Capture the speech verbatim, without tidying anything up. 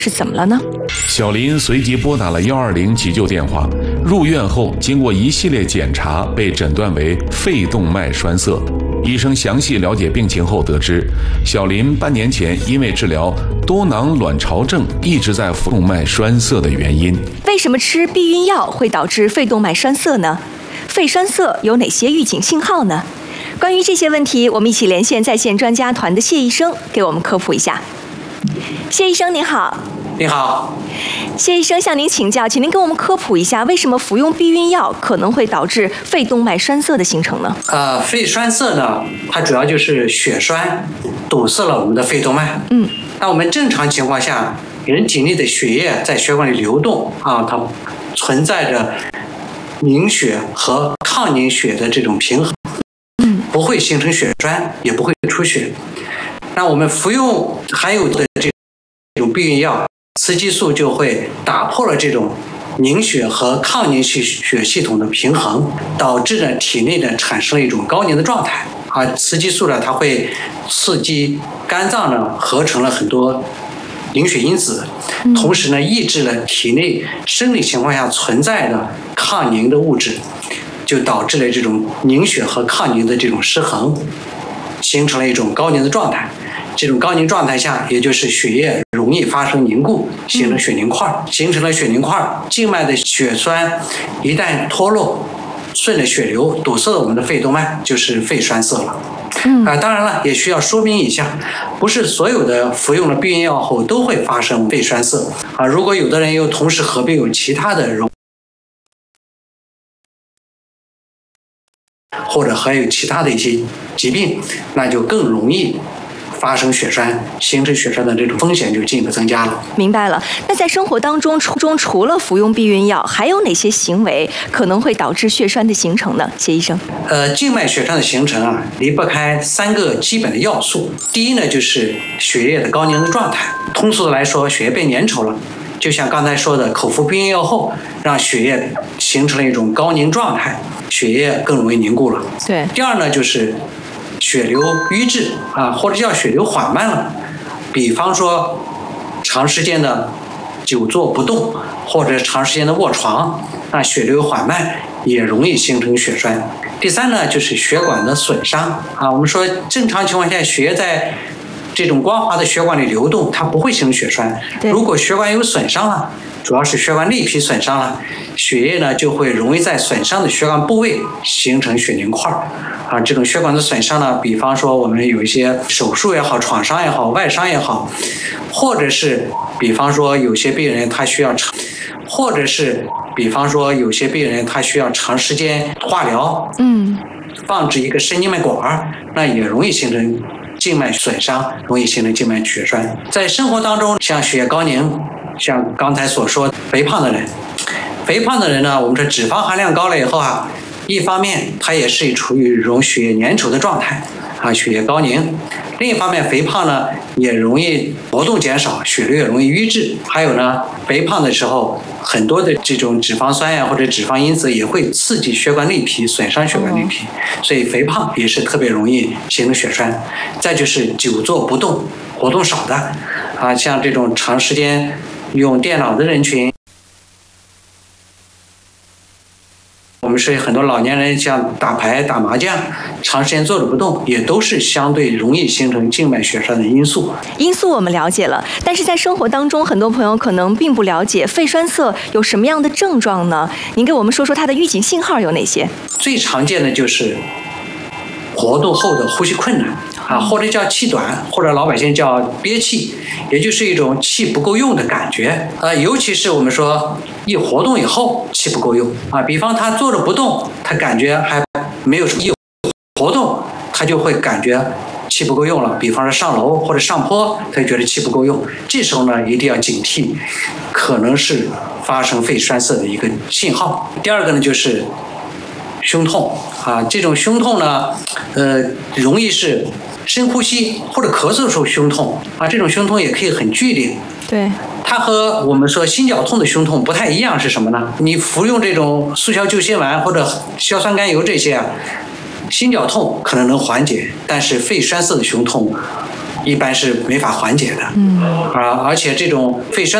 是怎么了呢？ 小林随即拨打了一二零急救电话。入院后，经过一系列检查，被诊断为肺动脉栓塞。医生详细了解病情后得知，小林半年前因为治疗多囊卵巢症，一直在服动脉栓塞的原因。 为什么吃避孕药会导致肺动脉栓塞呢？肺栓塞有哪些预警信号呢？关于这些问题，我们一起连线在线专家团的谢医生，给我们科普一下。谢医生您好。 你好， 谢医生向您请教，请您给我们科普一下，为什么服用避孕药可能会导致肺动脉栓塞的形成呢？ 呃，肺栓塞呢，它主要就是血栓堵塞了我们的肺动脉。 嗯， 那我们正常情况下，人体内的血液在血管里流动啊，它存在着凝血和抗凝血的这种平衡， 嗯， 不会形成血栓，也不会出血。那我们服用含有的这种避孕药，雌激素就会打破了这种凝血和抗凝血血系统的平衡，导致呢体内呢产生了一种高凝的状态啊。雌激素呢，它会刺激肝脏呢合成了很多凝血因子，同时呢抑制了体内生理情况下存在的抗凝的物质，就导致了这种凝血和抗凝的这种失衡，形成了一种高凝的状态。这种高凝状态下，也就是血液容易发生凝固，形成血凝块，形成了血凝块，静脉的血栓一旦脱落，顺着血流堵塞了我们的肺动脉，就是肺栓塞了。 嗯啊，当然了，也需要说明一下，不是所有的服用了避孕药后都会发生肺栓塞啊。如果有的人又同时合并有其他的容，或者还有其他的一些疾病，那就更容易发生血栓，形成血栓的这种风险就进一步增加了。 明白了。那在生活当中，除中除了服用避孕药，还有哪些行为可能会导致血栓的形成呢？谢医生。 呃，静脉血栓的形成啊，离不开三个基本的要素。第一呢，就是血液的高凝的状态。通俗的来说，血液变粘稠了，就像刚才说的，口服避孕药后，让血液形成了一种高凝状态，血液更容易凝固了。 对。 第二呢，就是血流瘀滞啊，或者叫血流缓慢了，比方说长时间的久坐不动，或者长时间的卧床，那血流缓慢也容易形成血栓。第三呢，就是血管的损伤啊。我们说正常情况下，血液在这种光滑的血管里流动，它不会形成血栓。如果血管有损伤了，主要是血管内皮损伤了，血液呢就会容易在损伤的血管部位形成血凝块啊。这种血管的损伤呢，比方说我们有一些手术也好，创伤也好，外伤也好，或者是比方说有些病人他需要长，或者是比方说有些病人他需要长时间化疗， 嗯， 放置一个深静脉管，那也容易形成静脉损伤，容易形成静脉血栓。在生活当中，像血液高凝，像刚才所说肥胖的人，肥胖的人呢，我们说脂肪含量高了以后啊，一方面它也是处于一种血液粘稠的状态啊，血液高凝；另一方面，肥胖呢也容易活动减少，血流也容易瘀滞。还有呢，肥胖的时候，很多的这种脂肪酸呀或者脂肪因子也会刺激血管内皮，损伤血管内皮，所以肥胖也是特别容易形成血栓。再就是久坐不动、活动少的啊，像这种长时间用电脑的人群，我们是很多老年人，像打牌、打麻将，长时间坐着不动，也都是相对容易形成静脉血栓的因素。 因素我们了解了，但是在生活当中，很多朋友可能并不了解肺栓塞有什么样的症状呢？您给我们说说它的预警信号有哪些？ 最常见的就是活动后的呼吸困难啊，或者叫气短，或者老百姓叫憋气，也就是一种气不够用的感觉啊。尤其是我们说一活动以后气不够用啊，比方他坐着不动，他感觉还没有什么，一活动他就会感觉气不够用了。比方说上楼或者上坡，他就觉得气不够用，这时候呢一定要警惕，可能是发生肺栓塞的一个信号。第二个呢就是胸痛啊，这种胸痛呢，呃，容易是深呼吸或者咳嗽的时候胸痛啊，这种胸痛也可以很剧烈。 对， 它和我们说心绞痛的胸痛不太一样，是什么呢？你服用这种速效救心丸或者硝酸甘油这些啊，心绞痛可能能缓解，但是肺栓塞的胸痛一般是没法缓解的。 嗯， 啊，而且这种肺栓